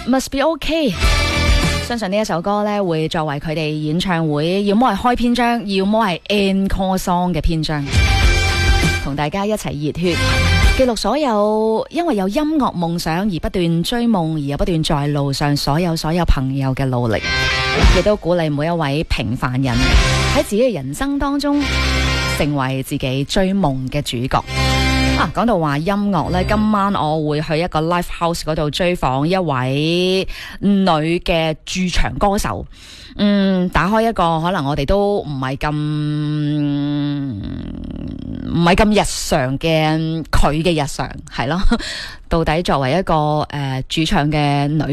Must Be OK。相信呢一首歌咧會作為佢哋演唱會，要麼係開篇章，要麼係 encore song 嘅篇章，同大家一齊熱血，記錄所有因為有音樂夢想而不斷追夢，而又不斷在路上所有朋友嘅努力，亦都鼓勵每一位平凡人喺自己嘅人生當中成為自己追夢嘅主角。講到話音樂呢，今晚我會去一個 live house 嗰度追訪一位女嘅駐場歌手。打開一個可能我哋都唔係咁日常嘅佢嘅日常係咯。到底作為一個駐唱嘅女